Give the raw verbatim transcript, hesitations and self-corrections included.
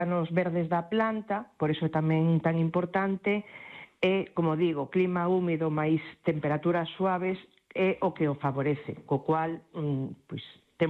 órganos verdes da planta, por iso é tamén tan importante, e, como digo, clima húmido máis temperaturas suaves é o que o favorece, co cual, pois,